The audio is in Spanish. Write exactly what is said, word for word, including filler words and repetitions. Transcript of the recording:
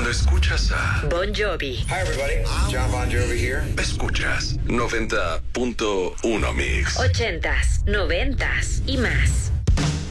Cuando escuchas a Bon Jovi. Hi everybody, John Bon Jovi here. Escuchas noventa punto uno Mix. Ochentas, noventas y más.